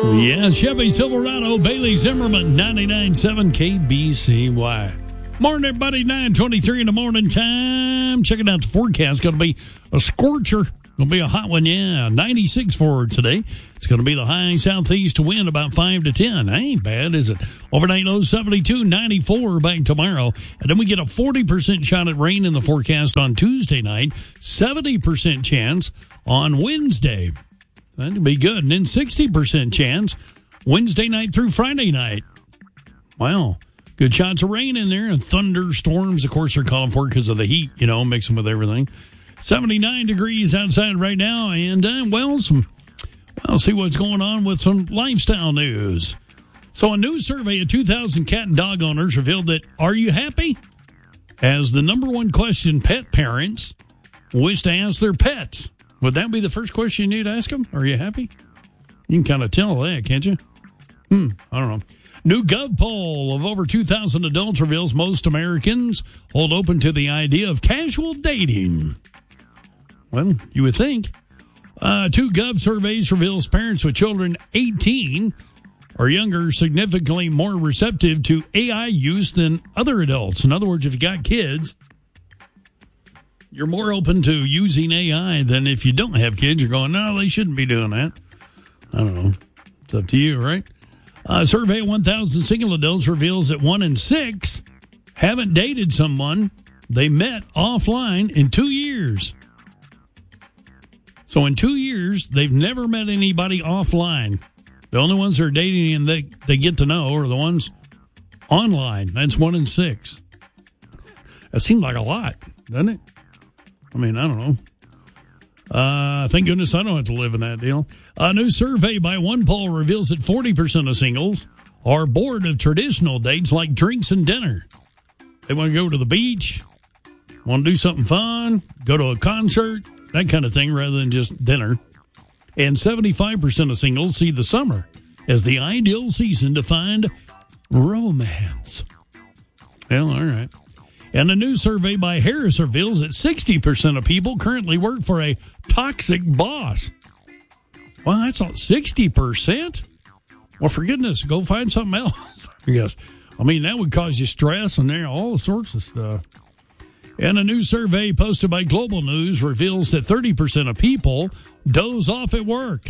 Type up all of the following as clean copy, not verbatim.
Yeah, Chevy Silverado, Bailey Zimmerman, 99.7 KBCY. Morning, everybody, 9:23 in the morning time. Checking out the forecast. Going to be a scorcher. Going to be a hot one, yeah. 96 for today. It's going to be the high southeast wind about 5 to 10. Ain't bad, is it? Overnight low 72, 94 back tomorrow. And then we get a 40% shot at rain in the forecast on Tuesday night. 70% chance on Wednesday. That'd be good. And then 60% chance Wednesday night through Friday night. Wow. Good shots of rain in there and thunderstorms. Of course, they're calling for it because of the heat, mixing with everything. 79 degrees outside right now. And, I'll see what's going on with some lifestyle news. So a new survey of 2,000 cat and dog owners revealed that, are you happy? As the number one question pet parents wish to ask their pets. Would that be the first question you need to ask them? Are you happy? You can kind of tell that, can't you? I don't know. New Gov poll of over 2,000 adults reveals most Americans hold open to the idea of casual dating. Well, you would think. Two Gov surveys reveals parents with children 18 or younger significantly more receptive to AI use than other adults. In other words, if you got kids, you're more open to using AI than if you don't have kids. You're going, no, they shouldn't be doing that. I don't know. It's up to you, right? A survey of 1,000 single adults reveals that 1 in 6 haven't dated someone they met offline in 2 years. So in 2 years, they've never met anybody offline. The only ones they're dating and they get to know are the ones online. That's 1 in 6. That seems like a lot, doesn't it? I mean, I don't know. Thank goodness I don't have to live in that deal. A new survey by one poll reveals that 40% of singles are bored of traditional dates like drinks and dinner. They want to go to the beach, want to do something fun, go to a concert, that kind of thing, rather than just dinner. And 75% of singles see the summer as the ideal season to find romance. Well, all right. And a new survey by Harris reveals that 60% of people currently work for a toxic boss. Well, that's all 60%? Well, for goodness, go find something else. Yes. I mean, that would cause you stress and all sorts of stuff. And a new survey posted by Global News reveals that 30% of people doze off at work.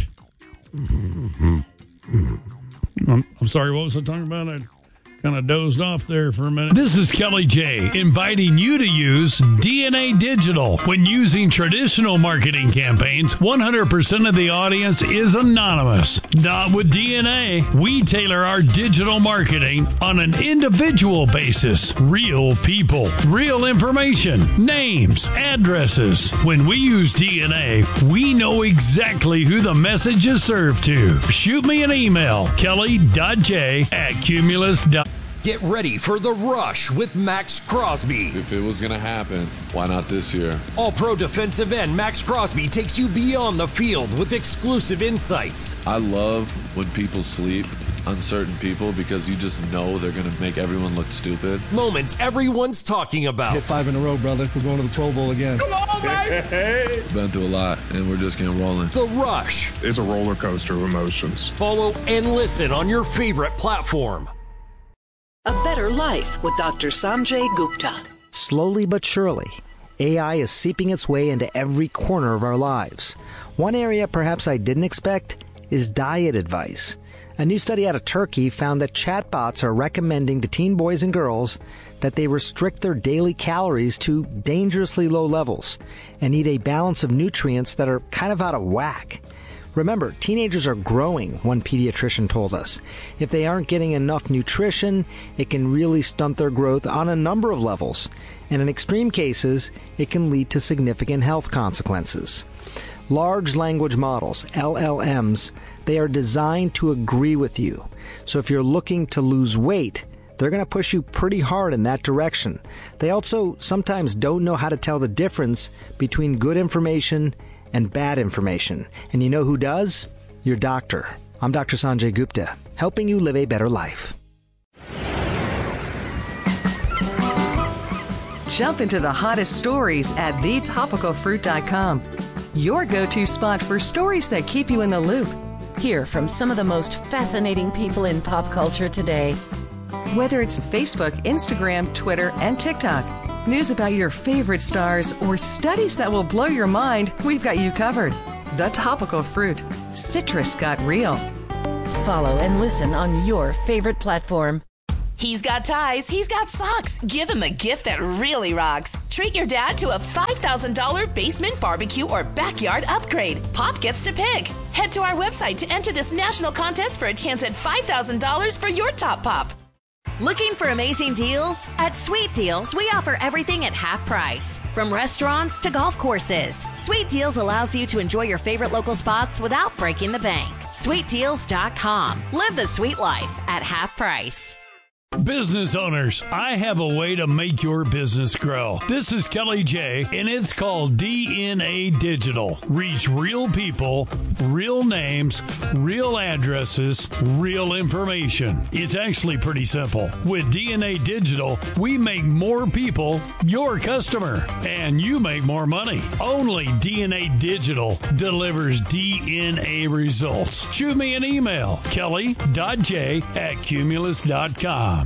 I'm sorry, what was I talking about? I kind of dozed off there for a minute. This is Kelly J, inviting you to use DNA Digital. When using traditional marketing campaigns, 100% of the audience is anonymous. Not with DNA. We tailor our digital marketing on an individual basis. Real people, real information, names, addresses. When we use DNA, we know exactly who the message is served to. Shoot me an email, kelly.j@cumulus.com. Get ready for The Rush with Max Crosby. If it was going to happen, why not this year? All-pro defensive end Max Crosby takes you beyond the field with exclusive insights. I love when people sleep, uncertain people, because you just know they're going to make everyone look stupid. Moments everyone's talking about. Hit 5 in a row, brother. We're going to the Pro Bowl again. Come on, baby! Been through a lot, and we're just getting rolling. The Rush. It's a roller coaster of emotions. Follow and listen on your favorite platform. A Better Life with Dr. Sanjay Gupta. Slowly but surely, AI is seeping its way into every corner of our lives. One area perhaps I didn't expect is diet advice. A new study out of Turkey found that chatbots are recommending to teen boys and girls that they restrict their daily calories to dangerously low levels and eat a balance of nutrients that are kind of out of whack. Remember, teenagers are growing, one pediatrician told us. If they aren't getting enough nutrition, it can really stunt their growth on a number of levels. And in extreme cases, it can lead to significant health consequences. Large language models, LLMs, they are designed to agree with you. So if you're looking to lose weight, they're going to push you pretty hard in that direction. They also sometimes don't know how to tell the difference between good information and bad information. And you know who does? Your doctor. I'm Dr. Sanjay Gupta, helping you live a better life. Jump into the hottest stories at thetopicalfruit.com. Your go-to spot for stories that keep you in the loop. Hear from some of the most fascinating people in pop culture today. Whether it's Facebook, Instagram, Twitter, and TikTok, news about your favorite stars, or studies that will blow your mind, we've got you covered. The Topical Fruit. Citrus got real. Follow and listen on your favorite platform. He's got ties, he's got socks. Give him a gift that really rocks. Treat your dad to a $5,000 basement barbecue or backyard upgrade. Pop gets to pick. Head to our website to enter this national contest for a chance at $5,000 for your top pop. Looking for amazing deals? At Sweet Deals, we offer everything at half price. From restaurants to golf courses, Sweet Deals allows you to enjoy your favorite local spots without breaking the bank. SweetDeals.com. Live the sweet life at half price. Business owners, I have a way to make your business grow. This is Kelly J, and it's called DNA Digital. Reach real people, real names, real addresses, real information. It's actually pretty simple. With DNA Digital, we make more people your customer, and you make more money. Only DNA Digital delivers DNA results. Shoot me an email, kelly.j@cumulus.com.